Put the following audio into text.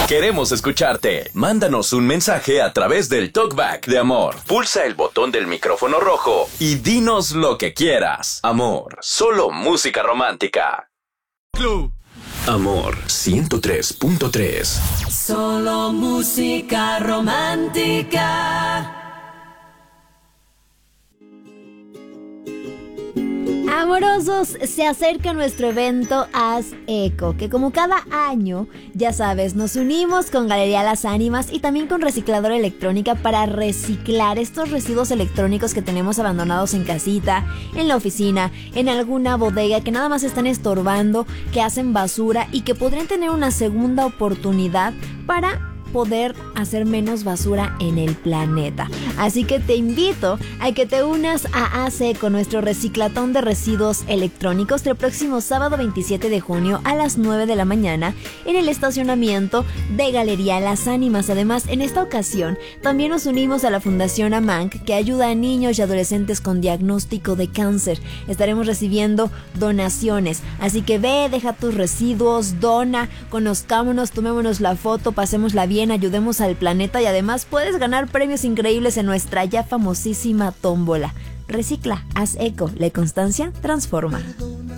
Queremos escucharte. Mándanos un mensaje a través del Talkback de Amor. Pulsa el botón del micrófono rojo y dinos lo que quieras. Amor, solo música romántica. Club Amor 103.3. Solo música romántica. Amorosos, se acerca nuestro evento Haz Eco, que como cada año, ya sabes, nos unimos con Galería Las Ánimas y también con Recicladora Electrónica para reciclar estos residuos electrónicos que tenemos abandonados en casita, en la oficina, en alguna bodega que nada más están estorbando, que hacen basura y que podrían tener una segunda oportunidad para poder hacer menos basura en el planeta. Así que te invito a que te unas a ASECO, nuestro reciclatón de residuos electrónicos, el próximo sábado 27 de junio a las 9 de la mañana en el estacionamiento de Galería Las Ánimas. Además, en esta ocasión también nos unimos a la Fundación AMANC, que ayuda a niños y adolescentes con diagnóstico de cáncer. Estaremos recibiendo donaciones, así que ve, deja tus residuos, dona, conozcámonos, tomémonos la foto, pasémosla bien, ayudemos al planeta y además puedes ganar premios increíbles en nuestra ya famosísima tómbola. Recicla, haz eco, la constancia transforma.